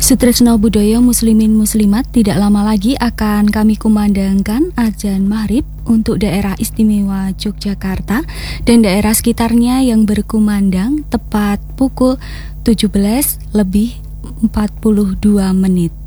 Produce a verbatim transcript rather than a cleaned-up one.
Sutresno budaya muslimin muslimat, tidak lama lagi akan kami kumandangkan azan maghrib untuk daerah istimewa Yogyakarta dan daerah sekitarnya yang berkumandang tepat pukul tujuh belas lebih empat puluh dua menit.